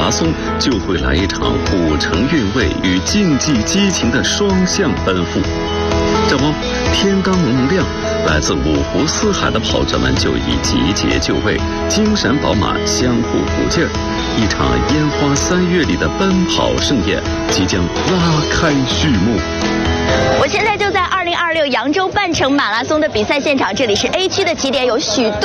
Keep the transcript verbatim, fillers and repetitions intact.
拉松就会来一场古城韵味与竞技激情的双向奔赴。这不，天刚蒙亮，来自五湖四海的跑者们就已集结就位，精神饱满，相互鼓劲儿。一场烟花三月里的奔跑盛宴即将拉开序幕。 我现在就在二零二六扬州半程马拉松的比赛现场，这里是 A 区的起点，有许多